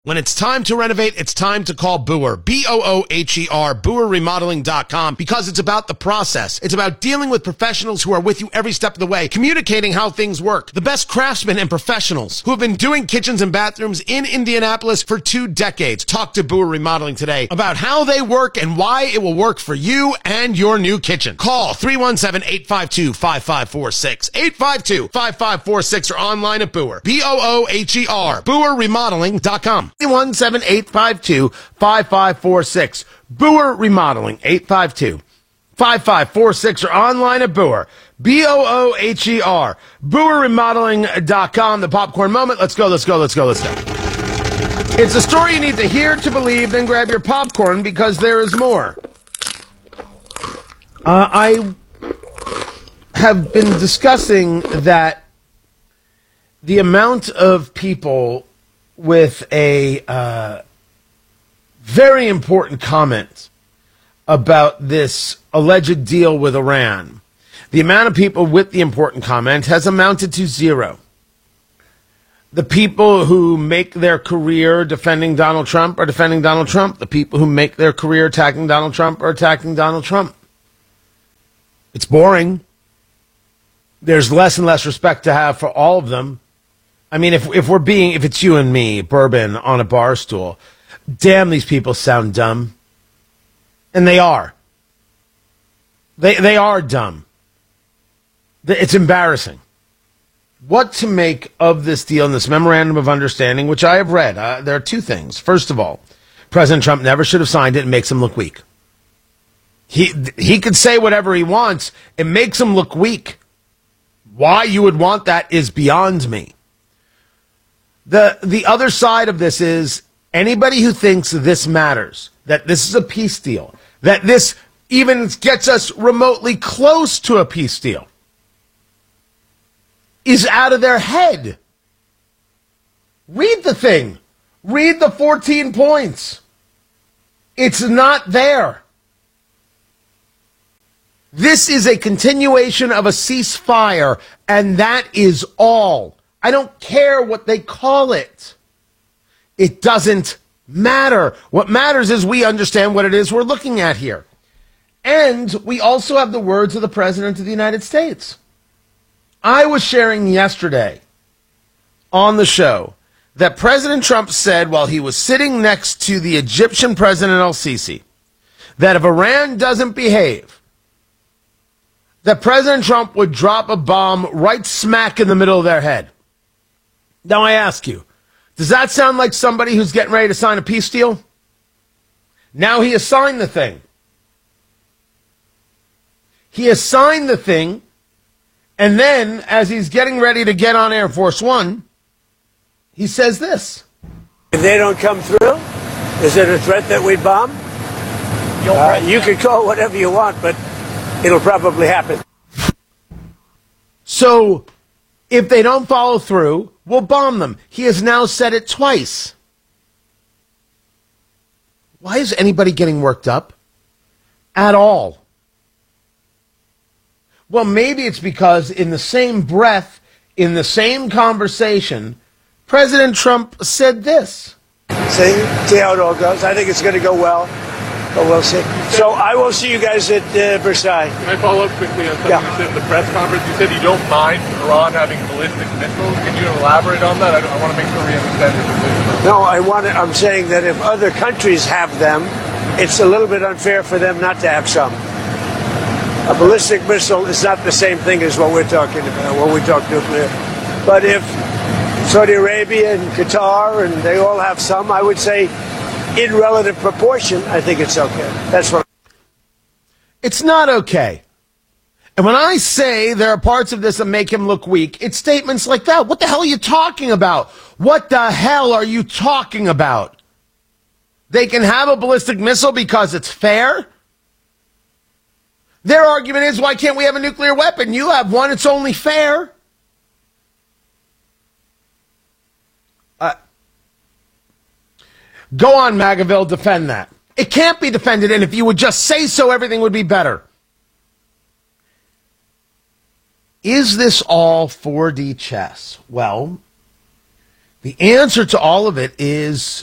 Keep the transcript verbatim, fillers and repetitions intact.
When it's time to renovate, it's time to call Boer, B O O H E R, Boer Remodeling dot com, because it's about the process. It's about dealing with professionals who are with you every step of the way, communicating how things work. The best craftsmen and professionals who have been doing kitchens and bathrooms in Indianapolis for two decades. Talk to Boer Remodeling today about how they work and why it will work for you and your new kitchen. Call three one seven, eight five two, five five four six, eight five two, five five four six, or online at Boer, B O O H E R, Boer Remodeling dot com. three one seven, eight five two, five five four six. Boer Remodeling, eight five two, five five four six, or online at Boer, B O O H E R, Boer Remodeling dot com. The popcorn moment. Let's go, let's go, let's go, let's go. It's a story you need to hear to believe, then grab your popcorn because there is more. Uh, I have been discussing that the amount of people with a uh, very important comment about this alleged deal with Iran. The amount of people with the important comment has amounted to zero. The people who make their career defending Donald Trump are defending Donald Trump. The people who make their career attacking Donald Trump are attacking Donald Trump. It's boring. There's less and less respect to have for all of them. I mean, if if we're being, if it's you and me, bourbon on a bar stool, damn, these people sound dumb. And they are. They they are dumb. It's embarrassing. What to make of this deal and this memorandum of understanding, which I have read. Uh, there are two things. First of all, President Trump never should have signed it. It makes him look weak. He he could say whatever he wants. It makes him look weak. Why you would want that is beyond me. The the other side of this is anybody who thinks this matters, that this is a peace deal, that this even gets us remotely close to a peace deal, is out of their head. Read the thing. Read the fourteen points. It's not there. This is a continuation of a ceasefire, and that is all. I don't care what they call it. It doesn't matter. What matters is we understand what it is we're looking at here. And we also have the words of the President of the United States. I was sharing yesterday on the show that President Trump said while he was sitting next to the Egyptian President al-Sisi that if Iran doesn't behave, that President Trump would drop a bomb right smack in the middle of their head. Now I ask you, does that sound like somebody who's getting ready to sign a peace deal? Now he has signed the thing. He has signed the thing, and then as he's getting ready to get on Air Force One, he says this. If they don't come through, is it a threat that we bomb? Uh, you can call whatever you want, but it'll probably happen. So, if they don't follow through, we'll bomb them. He has now said it twice. Why is anybody getting worked up? At all. Well, maybe it's because in the same breath, in the same conversation, President Trump said this. See, see how it all goes. I think it's going to go well. But we'll see. So I will see you guys at uh, Versailles. Can I follow up quickly on something yeah. you said in the press conference? You said you don't mind Iran having ballistic missiles. Can you elaborate on that? I, I want to make sure we understand your position. No, I want to, I'm saying that if other countries have them, it's a little bit unfair for them not to have some. A ballistic missile is not the same thing as what we're talking about when we talk nuclear. But if Saudi Arabia and Qatar and they all have some, I would say in relative proportion, I think it's okay. That's what. It's not okay. And when I say there are parts of this that make him look weak, it's statements like that. What the hell are you talking about? What the hell are you talking about? They can have a ballistic missile because it's fair? Their argument is, why can't we have a nuclear weapon? You have one, it's only fair. Uh, go on, MAGAville, defend that. It can't be defended, and if you would just say so, everything would be better. Is this all four D chess? Well, the answer to all of it is